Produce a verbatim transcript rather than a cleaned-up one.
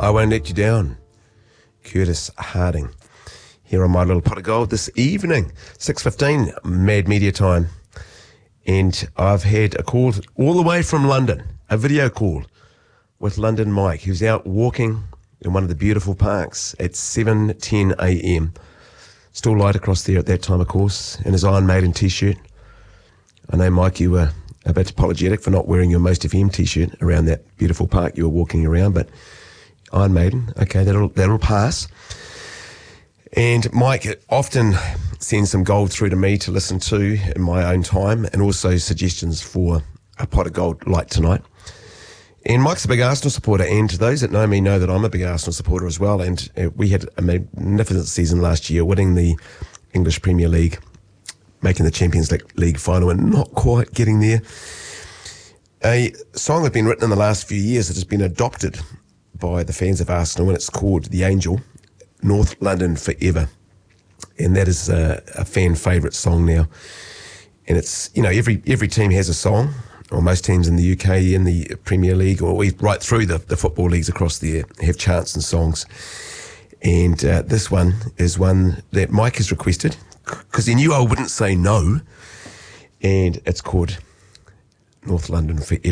I Won't Let You Down. Curtis Harding here on My Little Pot of Gold this evening, six fifteen, Mad Media time. And I've had a call all the way from London, a video call with London Mike, who's out walking in one of the beautiful parks at seven ten a.m. Still light across there at that time, of course, in his Iron Maiden t-shirt. I know, Mike, you were a bit apologetic for not wearing your Most F M t-shirt around that beautiful park you were walking around, but Iron Maiden, okay, that'll that'll pass. And Mike often sends some gold through to me to listen to in my own time, and also suggestions for a pot of gold like tonight. And Mike's a big Arsenal supporter, and those that know me know that I'm a big Arsenal supporter as well. And uh, we had a magnificent season last year, winning the English Premier League, making the Champions League final, and not quite getting there. A song that's been written in the last few years that has been adopted by the fans of Arsenal, and it's called The Angel, North London Forever. And that is a, a fan favourite song now. And it's, you know, every every team has a song, or most teams in the U K, in the Premier League, or right through the, the football leagues across there, have chants and songs. And uh, this one is one that Mike has requested, because he knew I wouldn't say no. And it's called North London Forever.